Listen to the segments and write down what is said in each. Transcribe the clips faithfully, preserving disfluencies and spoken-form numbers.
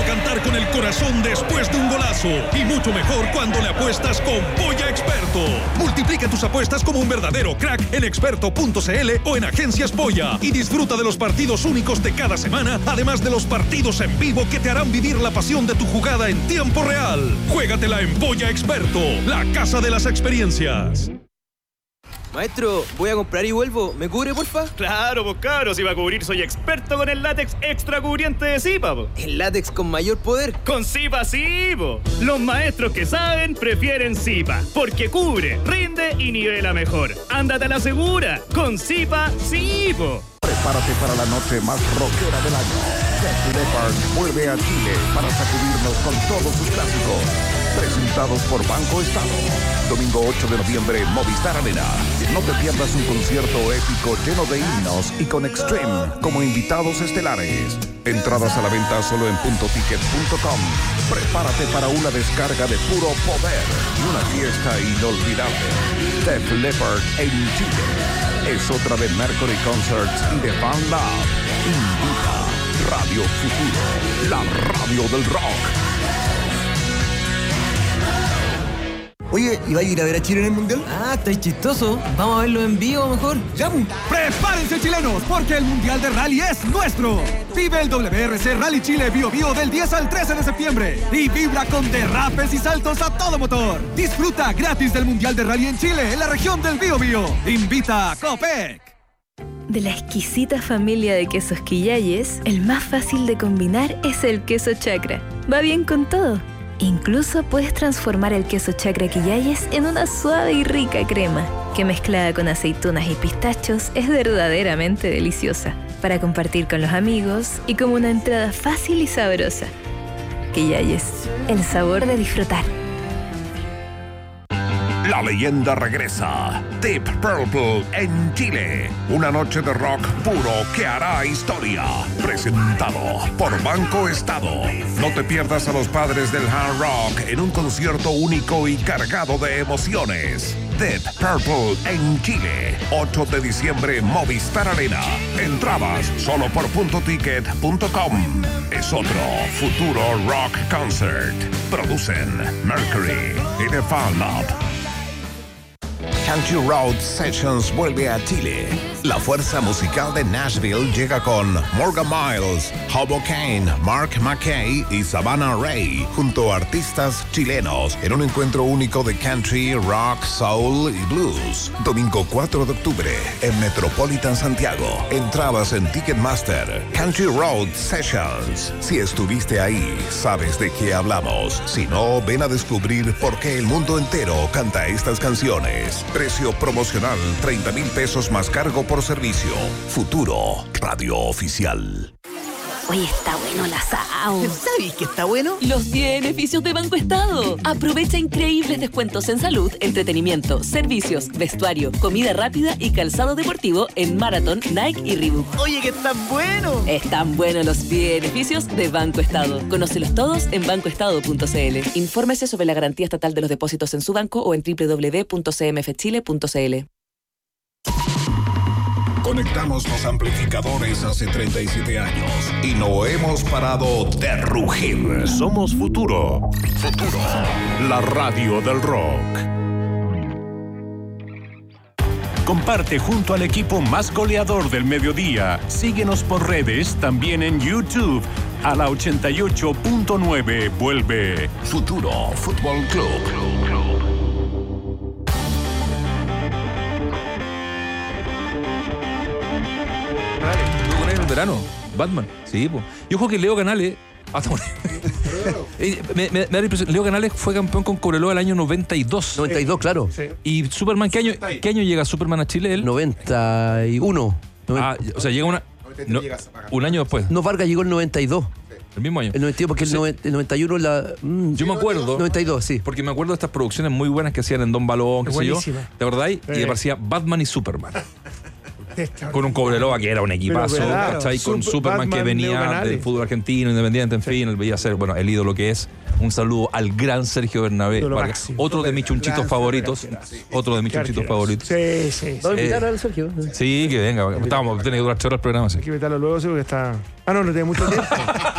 cantar con el corazón después de un golazo. Y mucho mejor cuando le apuestas con Polla Experto. Multiplica tus apuestas como un verdadero crack en experto punto c l o en Agencias Polla. Y disfruta de los partidos únicos de cada semana, además de los partidos en vivo que te harán vivir la pasión de tu jugada en tiempo real. Juégatela en Polla Experto, la casa de las experiencias. Maestro, voy a comprar y vuelvo. ¿Me cubre, porfa? Claro, pues cabros, si va a cubrir soy experto con el látex extra cubriente de Zipa, po. ¿El látex con mayor poder? Con Zipa sí, po. Los maestros que saben prefieren Zipa, porque cubre, rinde y nivela mejor. Ándate a la segura, con Zipa sí, po. Prepárate para la noche más rockera del año. Def Leppard vuelve a Chile para sacudirnos con todos sus clásicos. Presentados por Banco Estado. Domingo ocho de noviembre, Movistar Arena. No te pierdas un concierto épico lleno de himnos y con Extreme como invitados estelares. Entradas a la venta solo en punto ticket punto com. Prepárate para una descarga de puro poder y una fiesta inolvidable. Def Leppard en Chile. Es otra de Mercury Concerts y de Fan Lab. Invita Radio Futuro, la radio del rock. Oye, ¿y va a ir a ver a Chile en el Mundial? Ah, estáis chistoso. Vamos a verlo en vivo mejor. ¡Ya! ¡Prepárense, chilenos! Porque el Mundial de Rally es nuestro. Vive el W R C Rally Chile Bio Bio del diez al trece de septiembre. Y vibra con derrapes y saltos a todo motor. Disfruta gratis del Mundial de Rally en Chile, en la región del Bio Bio. Invita a Copec. De la exquisita familia de quesos Quillayes, el más fácil de combinar es el queso Chacra. Va bien con todo. Incluso puedes transformar el queso Chacra Quillayes en una suave y rica crema, que mezclada con aceitunas y pistachos es verdaderamente deliciosa, para compartir con los amigos y como una entrada fácil y sabrosa. Quillayes, el sabor de disfrutar. La leyenda regresa. Deep Purple en Chile. Una noche de rock puro que hará historia. Presentado por Banco Estado. No te pierdas a los padres del hard rock en un concierto único y cargado de emociones. Deep Purple en Chile. ocho de diciembre, Movistar Arena. Entradas solo por punto ticket punto com. Es otro futuro rock concert. Producen Mercury y The Fan Lab. Country Road Sessions vuelve a Chile. La fuerza musical de Nashville llega con Morgan Miles, Hobo Kane, Mark McKay y Savannah Ray, junto a artistas chilenos, en un encuentro único de country, rock, soul y blues. Domingo cuatro de octubre, en Metropolitan Santiago. Entradas en Ticketmaster. Country Road Sessions. Si estuviste ahí, sabes de qué hablamos. Si no, ven a descubrir por qué el mundo entero canta estas canciones. Precio promocional, treinta mil pesos más cargo por servicio. Futuro, radio oficial. Oye, está bueno el asado. ¿Sabes que está bueno? Los beneficios de Banco Estado. Aprovecha increíbles descuentos en salud, entretenimiento, servicios, vestuario, comida rápida y calzado deportivo en Marathon, Nike y Reebok. Oye, que están buenos. Están buenos los beneficios de Banco Estado. Conócelos todos en banco estado punto c l. Infórmese sobre la garantía estatal de los depósitos en su banco o en doble u doble u doble u punto c m f chile punto c l. Conectamos los amplificadores hace treinta y siete años y no hemos parado de rugir. Somos Futuro. Futuro, la radio del rock. Comparte junto al equipo más goleador del mediodía. Síguenos por redes, también en YouTube. A la ochenta y ocho punto nueve vuelve Futuro Fútbol Club. Verano, Batman, sí, pues. Yo creo que Leo Canales. Hasta me, me, me da la impresión, Leo Canales fue campeón con Cobreloa el año noventa y dos. noventa y dos, claro. Sí. ¿Y Superman qué año, qué año llega Superman a Chile? Él? noventa y uno. Ah, o sea, llega una. No, un año después. No, Vargas llegó el noventa y dos. El mismo año. El noventa y dos, porque sí. el, noventa, el noventa y uno la. Mm, yo me acuerdo. noventa y dos, sí. Porque me acuerdo de estas producciones muy buenas que hacían en Don Balón, qué sé yo. ¿De verdad? Y Eh. aparecía Batman y Superman. Con un Cobreloa que era un equipazo, Pero, claro, ¿cachai? Con Super- Superman Batman, que venía Leo Canales. del fútbol argentino, independiente, en fin, él veía ser, bueno, el ídolo que es. Un saludo al gran Sergio Bernabé Lo Vargas. máximo. Otro de mis chunchitos Gran favoritos. sí. Otro de mis Qué chunchitos arquero. favoritos. Sí, sí. ¿Vamos a Eh, invitar al Sergio? Sí, que venga. Estábamos, tiene que durar ocho horas el programa. Sí. Hay que invitarlo luego, sí, porque está. Ah, no, no tiene mucho tiempo.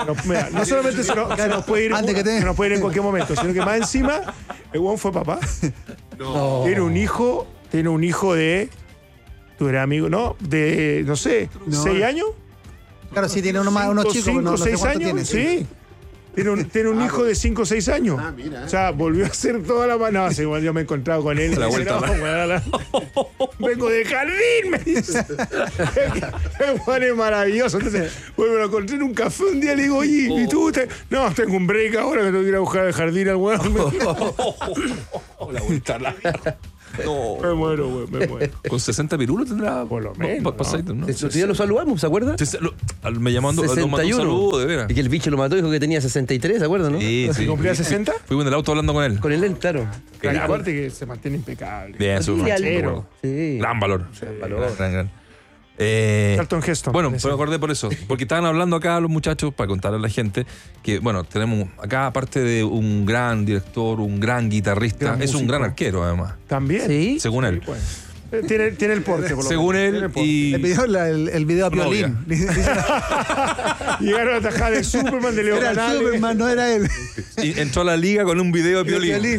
No, mira, no solamente se nos, se nos puede ir, Antes que te- se nos puede ir en cualquier momento, sino que más encima, el huevón fue papá. No. Tiene un hijo, tiene un hijo de. Tú eres amigo, ¿no? De, no sé, No. ¿seis años? Claro, sí, tiene unos, más- unos Cinco, chicos, cinco, no, no sé seis cuánto años, tiene. sí. Tiene un, tiene un hijo de cinco o seis años. Ah, mira, eh. O sea, volvió a hacer toda la mano. No, sí, bueno, yo me he encontrado con él. La Me dice, vuelta no, a la- bueno, la- vengo de jardín, me dice. El Juan es maravilloso. Entonces, bueno, me lo encontré en un café un día y le digo, oye, ¿y tú? Te-? No, tengo un break ahora que tengo que ir a buscar al jardín al weón. Me, La vuelta larga. No. me muero, güey, me muero. Con sesenta pirulos tendrá. Por lo menos, pa- pasadito, ¿no? Eso sí, ya lo saludamos, ¿se acuerda? Sí, lo- al- Me llamó, nos mandó un sesenta y uno. saludo, de veras. Y que el bicho lo mató, dijo que tenía sesenta y tres, ¿se acuerdan, no? Sí, sí. ¿Cumplía sesenta? Fui en el auto hablando con él. Con el él, claro. Qué Y gran- aparte que se mantiene impecable. Bien, eso es un Ranchero. chico, Sí. gran valor. Gran valor. Gran, gran. Eh, Charlton Heston. bueno, Ese. me acordé por eso. Porque estaban hablando acá los muchachos, para contarle a la gente, que, bueno, tenemos acá, aparte de un gran director, un gran guitarrista, Gran es un músico. gran arquero, además. También. Sí. Según él. Pues, eh, tiene, tiene el porte, por lo Según menos. él, Tiene el porte. y. Le pidió la- el, el video a Su novia. Piolín. Dice- Llegaron a atajar de Superman, de Leo Era el Canales. Superman, no era él. y entró a la liga con un video de El violín. Piolín.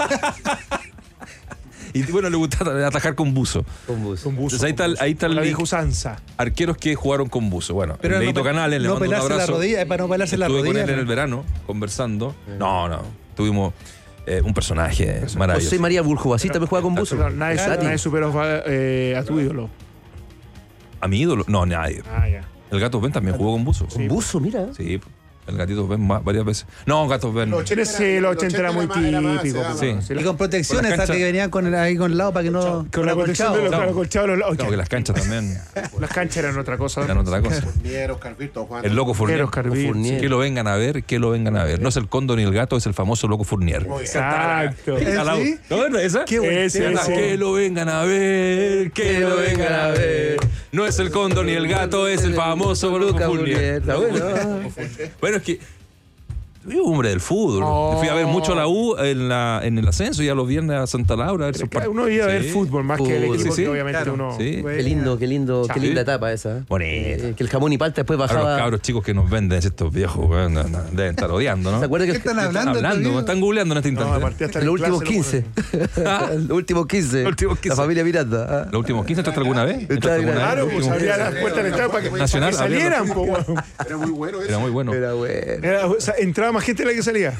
Y bueno, le gustaba atajar con buzo. Con bus. Con buzo. Entonces ahí está, el- ahí está el la link. vieja usanza. Arqueros que jugaron con buzo. Bueno, Pero el no Leito pe- Canales, le no mando un pelarse la abrazo. rodilla, es para no pelarse la Estuve con rodilla, él en ¿no? el verano, conversando. No, no. Tuvimos eh, un personaje maravilloso. José María Burjobasí también juega con buzo. Perdón, nadie, Claro. nadie superó eh, a tu ídolo. ¿A mi ídolo? No, nadie. Ah, ya. El Gato Ben también jugó con buzo. Con buzo, mira. Sí, el Gatito Ben ma- varias veces. No, Gato Ben. Los En ese los ochenta era muy ochenta era más, típico. era más, pues, sí. sí. Y con protecciones, Con las esas que canchas- venían con el, ahí con el lado para que no. Con la protección de los Claro. acolchados de los lados. No, que las canchas también Las canchas eran otra cosa. eran otra cosa. Mier, Oscar Víctor, Juan. El Loco Fournier. Oscar Víctor. Fournier. Que lo vengan a ver, que lo vengan a ver. No es el cóndor ni el gato, es el famoso Loco Fournier. Exacto. ¿Eh, Al lado. sí? ¿No es esa? Qué buen Ese, tema. ese. Que lo vengan a ver, que lo vengan a ver. No es el cóndor ni el gato, es el famoso Loco Luca Fournier. Fournier, está bueno. Bueno, es que soy un hombre del fútbol. Oh. Fui a ver mucho a la U en, la, en el ascenso, ya los viernes a Santa Laura. A ver esos part- Uno iba a ver Sí. fútbol más que el Fútbol. equipo Sí, sí. que obviamente Claro. uno. Sí. Qué lindo, qué lindo, qué Sí. linda etapa esa. ¿eh? Bonita. Eh, que el jamón y palta después Ahora los bajaba. cabros chicos que nos venden estos viejos, weón, no, no, deben estar odiando, ¿no? ¿Se acuerda que ¿Qué están hablando? Hablando, todavía? están googleando en este No, instante. aparte hasta en los en últimos clase quince. Los últimos quince. Los últimos quince. La familia Miranda. ah. ¿Los últimos quince entraste alguna vez? ¿Entraste Está alguna vez? Claro, ¿Los pues últimos abría quince? las puertas de entrada para que, Nacional, para que abría salieran. po, weón. Era muy bueno eso. Era muy bueno. Era bueno. Era- o sea, entraba más gente de la que salía.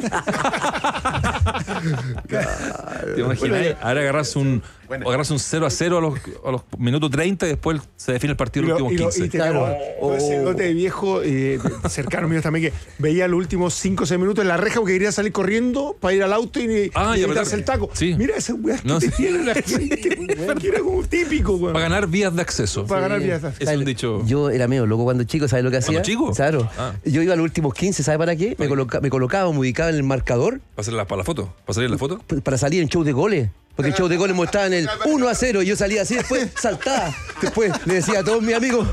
¿Te imaginas? Ahora agarras un, o agarras un cero a cero a los, a los minutos treinta y después se define el partido Y, en los lo- y, últimos lo- y quince. teníamos Claro. ese Oh. lote de viejo eh, cercano mío también que veía los últimos cinco o seis minutos en la reja porque quería salir corriendo para ir al auto y, Ah, y ya, evitarse verdad. el taco. Sí. Mira ese weá que No, te sí. tiene la gente. Que era como típico, weón. Para ganar vías de acceso. Para ganar vías. Es un dicho. Yo era medio loco cuando chico, ¿sabes lo que hacía? ¿Cuando chico? Claro. Ah. Yo iba a los últimos quince, ¿sabes para qué? Me, coloca- me colocaba, me ubicaba en el marcador ¿Para hacer la, para la foto? ¿Para salir en la foto? p- para salir en show de goles. Porque el show de goles mostraba en el uno a cero y yo salía así, después saltaba. Después le decía a todos mis amigos,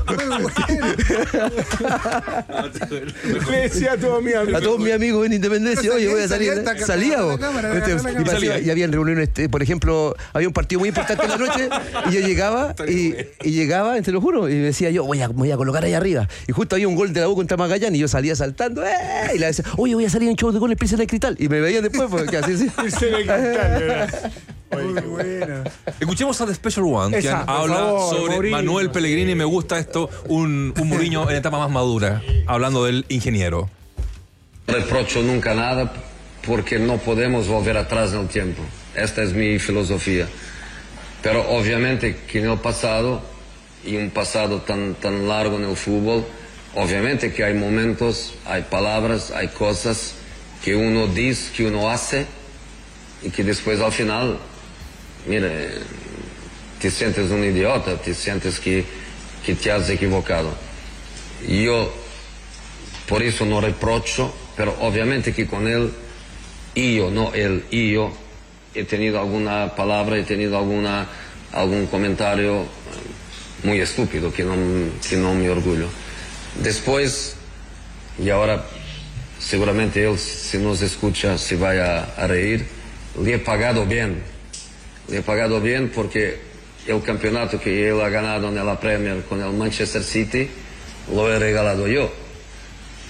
Le decía a todos mis amigos. a todos mis amigos en Independencia, oye, voy a salir. Salía, Salía, agarraba vos. la cámara, Este, agarraba la y cámara. pasaba- y había reuniones, este, por ejemplo, había un partido muy importante en la noche y yo llegaba y, y llegaba, te lo juro, y decía yo, voy a, voy a colocar ahí arriba. Y justo había un gol de la U contra Magallanes y yo salía saltando, ¡eh! Y le decía, oye, voy a salir en show de goles, Príncipe de Cristal. Y me veían después, porque así, sí. Irse de Cristal, ¿verdad? Muy buena. Escuchemos a The Special One, que Esa, por habla favor, sobre Mourinho. Manuel Pellegrini. Me gusta esto, un, un Mourinho en etapa más madura, hablando del ingeniero. No reprocho nunca nada porque no podemos volver atrás en el tiempo. Esta es mi filosofía. Pero obviamente que en el pasado, y un pasado tan, tan largo en el fútbol, obviamente que hay momentos, hay palabras, hay cosas que uno dice, que uno hace y que después al final, mira, te sientes un idiota, te sientes que, que te has equivocado. Yo por eso no reprocho, pero obviamente que con él, y yo, no él, y yo, he tenido alguna palabra, he tenido alguna, algún comentario eh, muy estúpido que no, que no me orgullo. Después, y ahora seguramente él, si nos escucha, se va a, a reír, le he pagado bien, le he pagado bien porque el campeonato que él ha ganado en la Premier con el Manchester City, lo he regalado yo.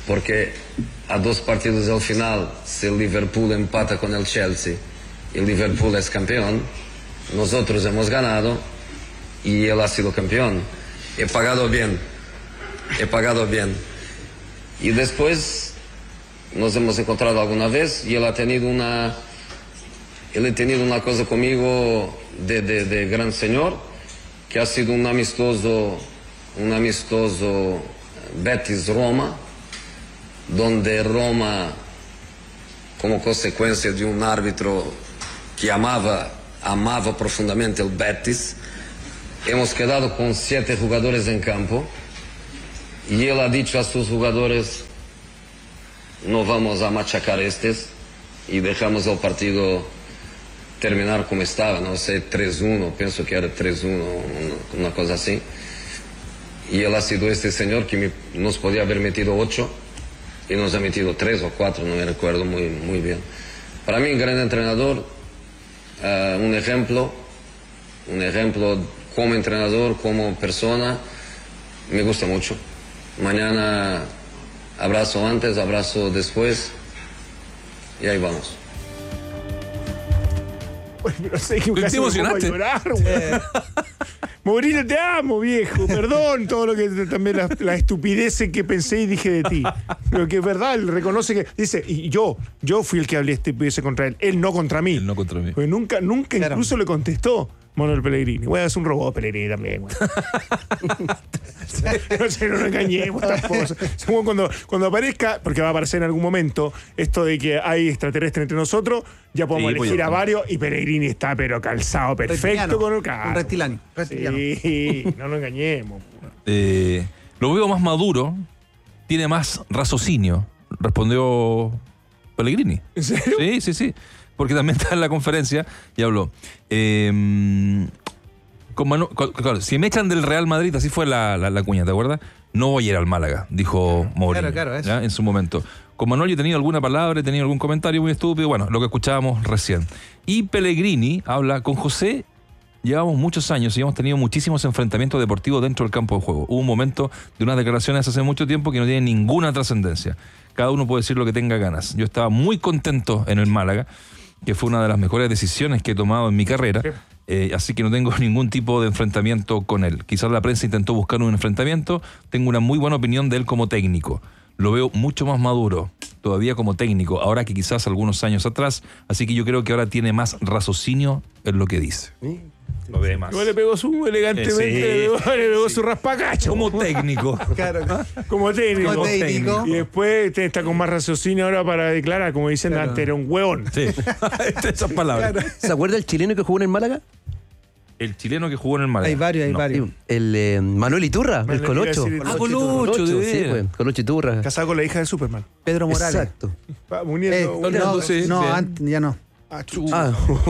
porque a dos partidos del final, si el Liverpool empata con el Chelsea y el Liverpool es campeón, nosotros hemos ganado y él ha sido campeón. He pagado bien, he pagado bien. Y después nos hemos encontrado alguna vez y él ha tenido una, él ha tenido una cosa conmigo de, de, de gran señor, que ha sido un amistoso, un amistoso Betis-Roma, donde Roma, como consecuencia de un árbitro que amaba, amaba profundamente el Betis, hemos quedado con siete jugadores en campo y él ha dicho a sus jugadores: no vamos a machacar estos, y dejamos el partido terminar como estaba, no sé, tres uno, pienso que era tres uno, una, una cosa así. Y él ha sido este señor que me, nos podía haber metido ocho y nos ha metido tres o cuatro, no me recuerdo muy, muy bien. Para mí, un gran entrenador, uh, un ejemplo, un ejemplo como entrenador, como persona, me gusta mucho. Mañana abrazo antes, abrazo después y ahí vamos. Oye, pero sé que ¿Te casi me pongo a emocionaste? llorar, güey. Mourinho, te amo, viejo. Perdón todo lo que también la, la estupidez que pensé y dije de ti. Pero que es verdad, él reconoce que. Dice, y yo, yo fui el que hablé estupidez contra él, él no contra mí. Él no contra mí. Porque nunca, nunca Claro. incluso le contestó Manuel Pellegrini. Güey, es un robot Pellegrini también, güey. No sé, no nos engañemos tampoco. Según cuando, cuando aparezca, porque va a aparecer en algún momento, esto de que hay extraterrestres entre nosotros, ya podemos Sí, pues elegir ya. a varios y Pellegrini está, pero calzado perfecto Reptiliano. con el Un carro. reptiliano. reptiliano. Sí, no nos engañemos. Eh, lo veo más maduro, tiene más raciocinio, respondió Pellegrini. ¿En serio? Sí, sí, sí. Porque también está en la conferencia y habló. Eh, con Manu- con- claro, si me echan del Real Madrid, así fue la, la, la cuña, ¿te acuerdas? No voy a ir al Málaga, dijo Mourinho. Claro, claro, eso. ¿ya? En su momento. Con Manuel yo he tenido alguna palabra, he tenido algún comentario muy estúpido, bueno, lo que escuchábamos recién. Y Pellegrini habla con José. Llevamos muchos años y hemos tenido muchísimos enfrentamientos deportivos dentro del campo de juego. Hubo un momento de unas declaraciones hace mucho tiempo que no tienen ninguna trascendencia. Cada uno puede decir lo que tenga ganas. Yo estaba muy contento en el Málaga, que fue una de las mejores decisiones que he tomado en mi carrera. Sí. Eh, así que no tengo ningún tipo de enfrentamiento con él. Quizás la prensa intentó buscar un enfrentamiento. Tengo una muy buena opinión de él como técnico. Lo veo mucho más maduro todavía como técnico, ahora que quizás algunos años atrás. Así que yo creo que ahora tiene más raciocinio en lo que dice. Lo ve más. Igual le pegó su elegantemente, Eh, sí, le pegó, le pegó sí. su raspacacho. Como técnico. Claro. Como técnico. Como técnico. Y después te- está con más raciocinio ahora para declarar, como dicen Claro. antes, era un hueón. Sí, esas palabras. ¿Se acuerda el chileno que jugó en el Málaga? El chileno que jugó en el Málaga. Hay varios, hay No. varios. El eh, Manuel Iturra, Manuel el Colocho. iba a decir- Ah, Colocho, de sí, veras. pues, Colocho Iturra. Casado con la hija de Superman. Pedro Morales. Exacto. Va Eh, uniendo. no, uniendo- sí, no, sí. antes, ya no. Ah, chucha.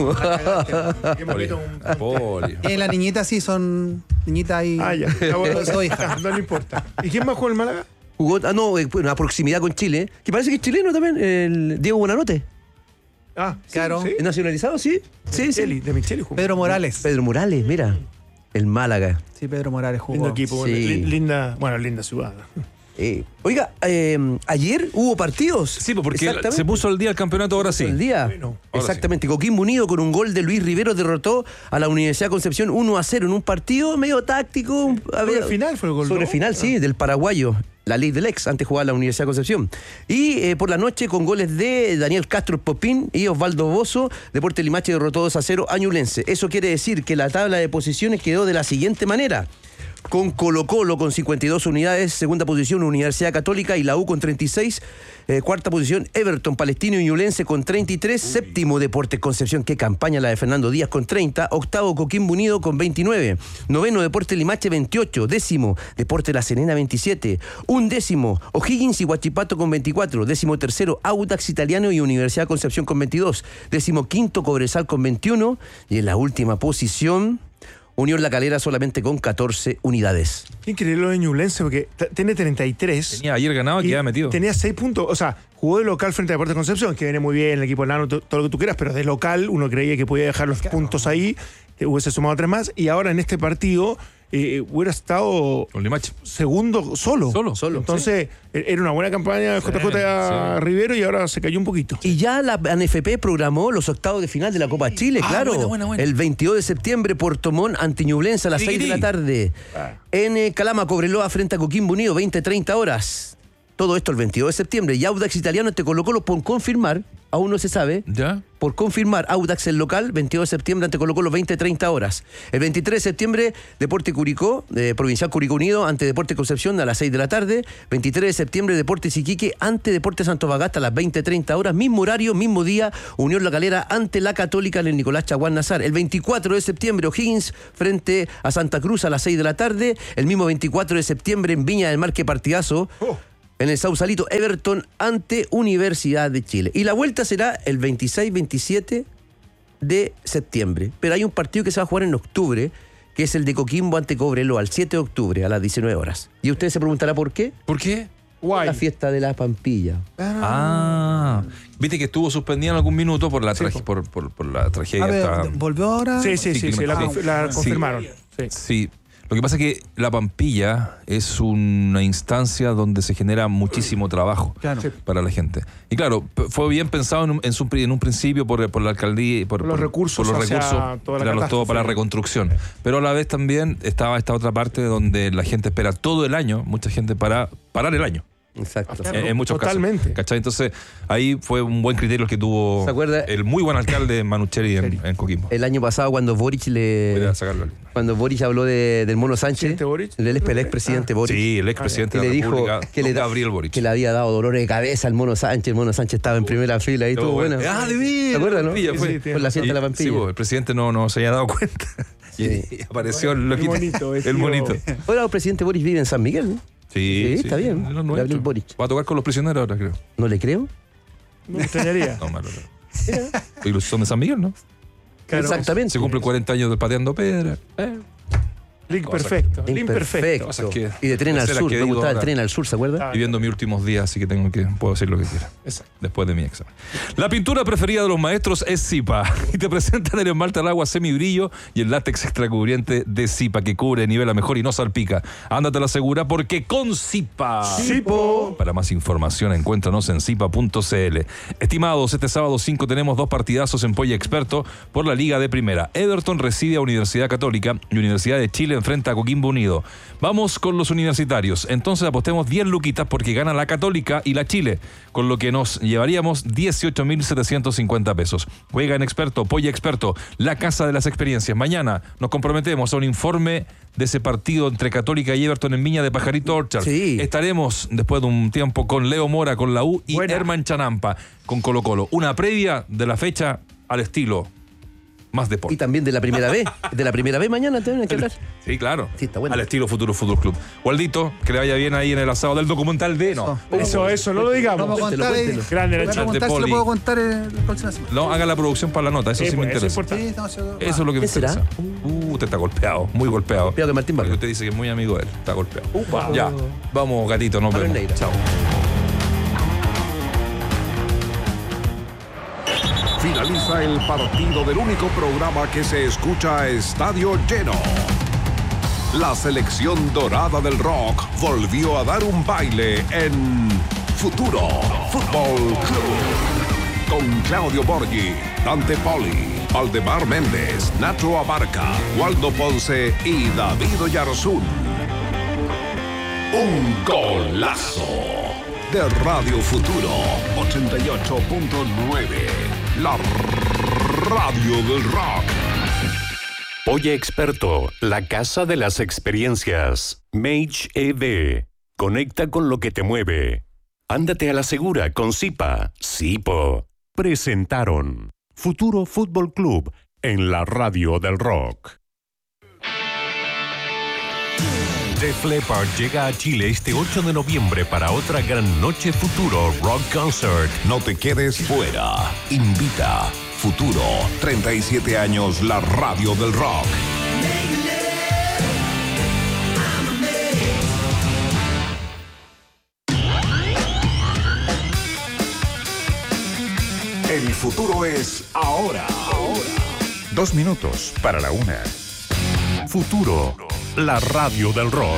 Ah, Que me meto un- Poli. Eh, las niñitas sí son niñitas ahí. Ah, ya. Ya, bueno, Soy hija. no le importa. ¿Y quién más jugó en Málaga? jugó, ah, no, eh, una proximidad con Chile, que parece que es chileno también, el Diego Buenanote. Ah, sí, Claro. sí. ¿Es nacionalizado? Sí, sí, Micheli, sí. de Micheli jugó. Pedro Morales. Pedro Morales, mira. El Málaga. Sí, Pedro Morales jugó. Lindo equipo. Sí. li- Linda, bueno, linda ciudad. Eh, oiga, eh, ayer hubo partidos. Sí, pues, porque Exactamente. se puso al día el campeonato ahora sí. El día. Bueno, ahora Exactamente. Coquimbo Unido con un gol de Luis Rivero derrotó a la Universidad de Concepción uno a cero en un partido medio táctico. Sobre el final fue el gol, Sobre ¿no? el final, sí, del paraguayo. La ley del ex, antes jugaba la Universidad de Concepción. Y eh, por la noche con goles de Daniel Castro Popín y Osvaldo Bozo, Deportes Limache derrotó dos a cero a Ñublense. Eso quiere decir que la tabla de posiciones quedó de la siguiente manera. Con Colo Colo con cincuenta y dos unidades, segunda posición Universidad Católica y la U con treinta y seis, eh, cuarta posición Everton, Palestino y Ñublense con treinta y tres, séptimo Deportes Concepción, qué campaña la de Fernando Díaz con treinta, octavo Coquimbo Unido con veintinueve, noveno Deportes Limache veintiocho, décimo Deportes La Serena veintisiete, undécimo O'Higgins y Huachipato con veinticuatro, décimo tercero Audax Italiano y Universidad Concepción con veintidós, décimo quinto Cobresal con veintiuno y en la última posición Unión La Calera solamente con catorce unidades. Increíble lo de Ñublense porque t- tiene treinta y tres. Tenía ayer ganado y y quedaba metido. Tenía seis puntos. O sea, jugó de local frente a Deportes Concepción, que viene muy bien, el equipo enano, to- todo lo que tú quieras, pero de local uno creía que podía dejar los puntos ahí, que hubiese sumado tres más. Y ahora en este partido eh, hubiera estado segundo solo. Solo, solo. Entonces, sí. Era una buena campaña de J J sí. Rivero y ahora se cayó un poquito. Y ya la N F P programó los octavos de final de la Copa Chile, ah, claro. Buena, buena, buena. El veintidós de septiembre, Puerto Montt ante Ñublense a las seis de la tarde. Ah. En Calama, Cobreloa frente a Coquimbo Unido, veinte treinta horas. Todo esto el veintidós de septiembre. Y Audax Italiano te Colo Colo por confirmar, aún no se sabe. ¿Ya? Por confirmar, Audax el local, veintidós de septiembre ante Colo Colo, veinte treinta horas. El veintitrés de septiembre, Deporte Curicó, eh, Provincial Curicó Unido ante Deporte Concepción a las seis de la tarde. veintitrés de septiembre, Deportes Iquique ante Deportes Antofagasta a las veinte treinta horas. Mismo horario, mismo día, Unión La Calera ante la Católica en el Nicolás Chaguán Nazar. El veinticuatro de septiembre, O'Higgins frente a Santa Cruz a las seis de la tarde. El mismo veinticuatro de septiembre en Viña del Mar, que partidazo. Oh. En el Sausalito, Everton ante Universidad de Chile. Y la vuelta será el veintiséis veintisiete de septiembre. Pero hay un partido que se va a jugar en octubre, que es el de Coquimbo ante Cobreloa, el siete de octubre a las diecinueve horas. Y usted se preguntará por qué. ¿Por qué? Guay. La fiesta de la Pampilla. Ah. Viste que estuvo suspendida en algún minuto por la, tra- sí, por, por, por la tragedia. A ver, esta... ¿volvió ahora? Sí, sí, sí, sí, sí la, conf- la confirmaron. Sí. sí. Lo que pasa es que la Pampilla es una instancia donde se genera muchísimo trabajo claro. para la gente. Y claro, fue bien pensado en un, en su, en un principio por, por la alcaldía y por, por los por, recursos, por los recursos tirarlos todo para la reconstrucción. Pero a la vez también estaba esta otra parte donde la gente espera todo el año, mucha gente para parar el año. Exacto. En, en muchos Totalmente. casos. ¿Cachai? Entonces, ahí fue un buen criterio el que tuvo el muy buen alcalde Manucheri en, en Coquimbo. El año pasado, cuando Boric le. Cuando Boric habló de, del Mono Sánchez, del ex, el expresidente ah. Boric. Sí, el expresidente ah, de la le dijo República, que le, Gabriel Boric. que le había dado dolores de cabeza al Mono Sánchez. El Mono Sánchez estaba en primera fila y estuvo bueno. bueno. Ah, de bien. ¿Te acuerdas, no? Pampilla, sí, fue, sí, con la fiesta de la Pampilla. Sí, el presidente no, no se había dado cuenta. Sí. Y apareció el loquito. El monito. El monito. Ahora el presidente Boric vive en San Miguel, ¿no? Sí, sí, sí, está bien. Gabriel Boric. Va a tocar con los prisioneros ahora, creo. ¿No le creo? No me extrañaría. No, malo. Ilusión de San Miguel, ¿no? Claro. Exactamente. Se cumplen cuarenta años del Pateando Piedra. Eh. Link perfecto. Link, Link perfecto. perfecto. Que, y de Tren al Sur. Me gustaba el Tren al Sur, ¿se acuerda? Viviendo mis últimos días, así que tengo que puedo decir lo que quiera. Exacto. Después de mi examen. La pintura preferida de los maestros es Zipa. Y te presentan el esmalte al agua semibrillo y el látex extracubriente de Zipa, que cubre, nivela mejor y no salpica. Ándate a la segura porque con Zipa. Zipo. Para más información, encuéntranos en zipa punto c l. Estimados, este sábado cinco tenemos dos partidazos en Polla Experto por la Liga de Primera. Everton recibe a Universidad Católica y Universidad de Chile enfrenta a Coquimbo Unido. Vamos con los universitarios. Entonces apostemos diez luquitas porque gana la Católica y la Chile, con lo que nos llevaríamos dieciocho mil setecientos cincuenta pesos. Juega en Experto, Polla Experto, la casa de las experiencias. Mañana nos comprometemos a un informe de ese partido entre Católica y Everton en Viña de Pajarito Orchard. Sí. Estaremos después de un tiempo con Leo Mora, con la U y Buena. Herman Chanampa con Colo Colo. Una previa de la fecha al estilo más deporte. Y también de la primera vez. De la primera vez mañana también que hablar. Sí, claro. Sí, está bueno. Al estilo Futuro Fútbol Club. Waldito, que le vaya bien ahí en el asado del documental de... No. Eso, eso, eso no lo digamos. Vamos a contar, cuéntelo, cuéntelo. Grande la chica. Si lo puedo contar el próximo semana. No, haga la producción para la nota, eso sí, sí me interesa. Eso, sí, no, eso es lo que me interesa. ¿Será? Uh, usted está golpeado, muy golpeado. Golpeado que Martín Vargas. Porque usted dice que es muy amigo de él, está golpeado. Upa. Ya, vamos gatito, nos vemos. Chao. Finaliza el partido del único programa que se escucha a estadio lleno. La selección dorada del rock volvió a dar un baile en Futuro Fútbol Club. Con Claudio Borghi, Dante Poli, Valdemar Méndez, Nacho Abarca, Waldo Ponce y David Oyarzún. Un golazo de Radio Futuro ochenta y ocho punto nueve. La radio del rock. Polla Experto, la casa de las experiencias. Mage E V. Conecta con lo que te mueve. Ándate a la segura con Zipa. Zipo. Presentaron Futuro Fútbol Club en la radio del rock. Def Leppard llega a Chile este ocho de noviembre para otra gran noche Futuro Rock Concert. No te quedes fuera. Invita Futuro, treinta y siete años, la radio del rock. El futuro es ahora. Ahora. Dos minutos para la una. Futuro. la radio del rock.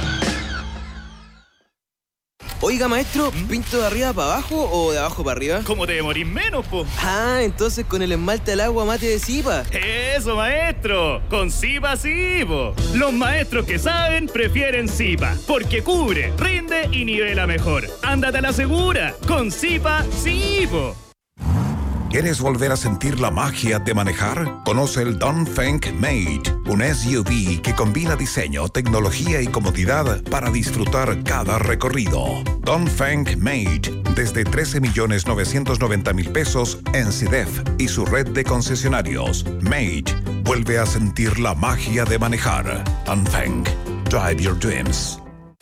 Oiga, maestro, ¿pinto de arriba para abajo o de abajo para arriba? ¿Cómo te demorís menos, po? Ah, entonces con el esmalte al agua mate de Zipa. Eso, maestro. Con Zipa sí, po. Los maestros que saben prefieren Zipa, porque cubre, rinde y nivela mejor. Ándate a la segura. Con Zipa sí, po. ¿Quieres volver a sentir la magia de manejar? Conoce el Dongfeng Mate, un S U V que combina diseño, tecnología y comodidad para disfrutar cada recorrido. Dongfeng Mate, desde trece millones novecientos noventa mil pesos en C I D E F y su red de concesionarios. Mate, vuelve a sentir la magia de manejar. Dongfeng, drive your dreams.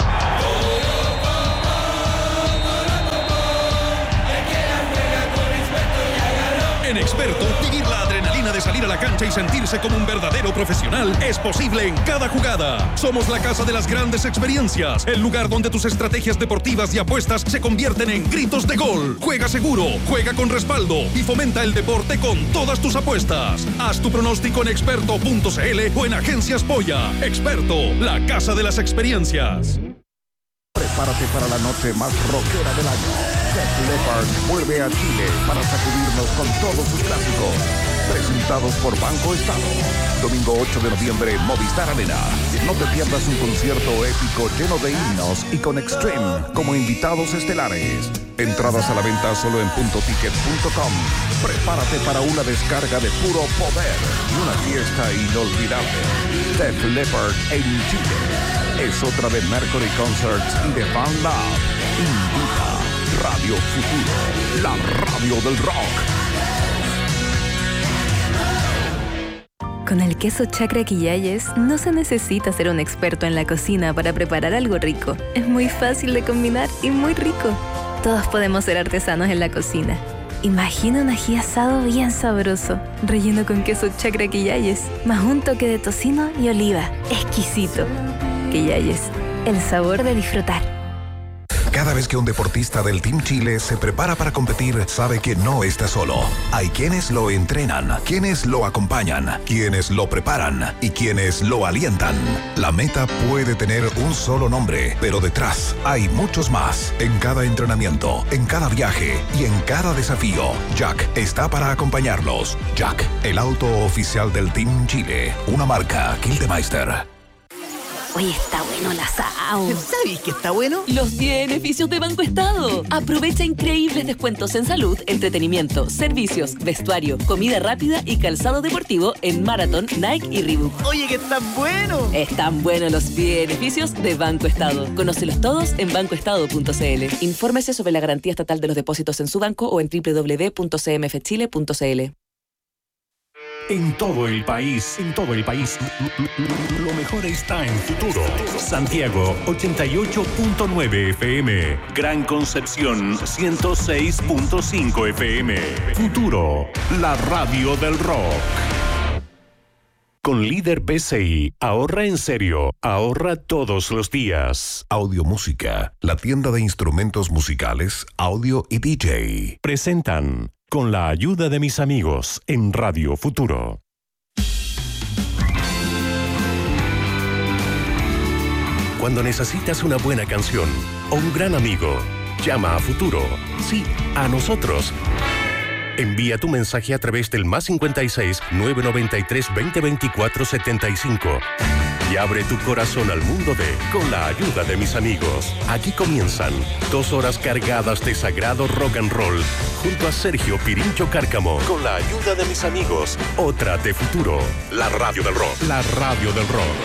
En Experto, vivir la adrenalina de salir a la cancha y sentirse como un verdadero profesional es posible en cada jugada. Somos la casa de las grandes experiencias, el lugar donde tus estrategias deportivas y apuestas se convierten en gritos de gol. Juega seguro, juega con respaldo y fomenta el deporte con todas tus apuestas. Haz tu pronóstico en experto punto c l o en Agencias Polla. Experto, la casa de las experiencias. Prepárate para la noche más rockera del año. Def Leppard vuelve a Chile para sacudirnos con todos sus clásicos. Presentados por Banco Estado. Domingo ocho de noviembre, Movistar Arena. No te pierdas un concierto épico lleno de himnos y con Extreme como invitados estelares. Entradas a la venta solo en punto ticket punto com. Prepárate para una descarga de puro poder y una fiesta inolvidable. Def Leppard en Chile. Es otra de Mercury Concerts y de Fan Lab. Invita Radio Futuro, la radio del rock. Con el queso Chacra Quillayes no se necesita ser un experto en la cocina para preparar algo rico. Es muy fácil de combinar y muy rico. Todos podemos ser artesanos en la cocina. Imagina un ají asado bien sabroso, relleno con queso Chacra Quillayes, más un toque de tocino y oliva. Exquisito. Quillayes, el sabor de disfrutar. Cada vez que un deportista del Team Chile se prepara para competir, sabe que no está solo. Hay quienes lo entrenan, quienes lo acompañan, quienes lo preparan y quienes lo alientan. La meta puede tener un solo nombre, pero detrás hay muchos más. En cada entrenamiento, en cada viaje y en cada desafío, Jack está para acompañarlos. Jack, el auto oficial del Team Chile, una marca Kildemeister. Oye, está bueno el asado. ¿Sabes que está bueno? Los beneficios de Banco Estado. Aprovecha increíbles descuentos en salud, entretenimiento, servicios, vestuario, comida rápida y calzado deportivo en Marathon, Nike y Reebok. Oye, que están buenos. Están buenos los beneficios de Banco Estado. Conócelos todos en banco estado punto c l. Infórmese sobre la garantía estatal de los depósitos en su banco o en doble u doble u doble u punto c m f chile punto c l. En todo el país, en todo el país, lo mejor está en Futuro. Santiago, ochenta y ocho punto nueve F M. Gran Concepción, ciento seis punto cinco F M. Futuro, la radio del rock. Con Líder P C I, ahorra en serio, ahorra todos los días. Audio Música, la tienda de instrumentos musicales, audio y D J. Presentan Con la ayuda de mis amigos en Radio Futuro. Cuando necesitas una buena canción o un gran amigo, llama a Futuro. Sí, a nosotros. Envía tu mensaje a través del más cincuenta y seis, nueve noventa y tres, veinte veinticuatro, setenta y cinco. Y abre tu corazón al mundo de Con la ayuda de mis amigos. Aquí comienzan dos horas cargadas de sagrado rock and roll junto a Sergio Pirincho Cárcamo. Con la ayuda de mis amigos, otra de Futuro. La radio del rock. La radio del rock.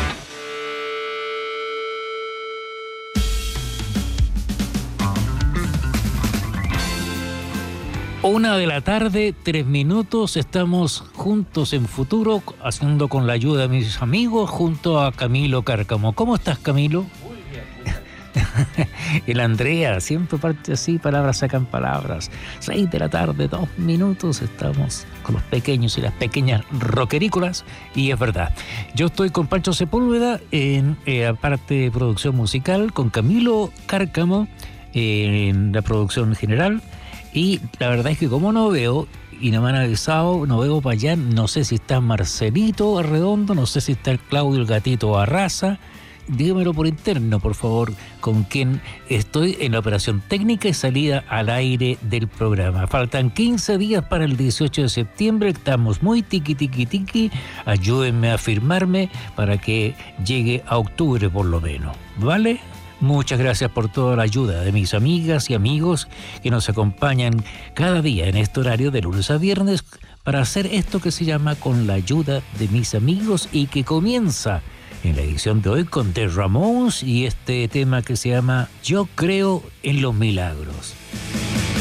Una de la tarde, tres minutos, estamos juntos en Futuro, haciendo Con la ayuda de mis amigos, junto a Camilo Cárcamo. ¿Cómo estás, Camilo? Muy bien. El Andrea, siempre parte así, palabras sacan palabras. Seis de la tarde, dos minutos, estamos con los pequeños y las pequeñas rockerícolas, y es verdad. Yo estoy con Pancho Sepúlveda en eh, parte de producción musical, con Camilo Cárcamo eh, en la producción general. Y la verdad es que como no veo, y no me han avisado, no veo para allá, no sé si está Marcelito Arredondo, no sé si está el Claudio el Gatito Arraza. Dígamelo por interno, por favor, con quien estoy en la operación técnica y salida al aire del programa. Faltan quince días para el dieciocho de septiembre, estamos muy tiqui tiqui tiqui. Ayúdenme a firmarme para que llegue a octubre por lo menos, ¿vale? Muchas gracias por toda la ayuda de mis amigas y amigos que nos acompañan cada día en este horario de lunes a viernes para hacer esto que se llama Con la ayuda de mis amigos y que comienza en la edición de hoy con The Ramones y este tema que se llama Yo creo en los milagros.